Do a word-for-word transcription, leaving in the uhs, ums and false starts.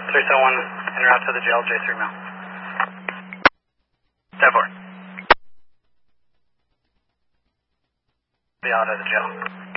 three seven one, en route to the jail, J three mail. ten four. Be out of the jail.